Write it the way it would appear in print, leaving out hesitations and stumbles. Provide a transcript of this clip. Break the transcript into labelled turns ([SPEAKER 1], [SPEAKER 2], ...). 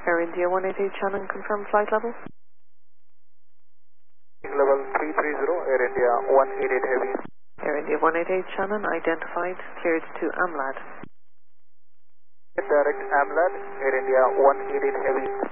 [SPEAKER 1] Air India 188 Shannon, confirm flight level.
[SPEAKER 2] Level 330, Air India 188 Heavy.
[SPEAKER 1] Air India 188 Shannon, identified, cleared to Amlad.
[SPEAKER 2] Direct Amlad, Air India 188 Heavy.